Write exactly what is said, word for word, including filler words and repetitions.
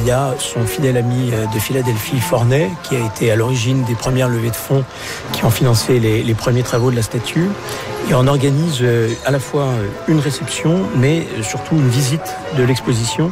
y a son fidèle ami de Philadelphie, Forney, qui a été à l'origine des premières levées de fonds qui ont financé les, les premiers travaux de la statue. Et on organise à la fois une réception, mais surtout une visite de l'exposition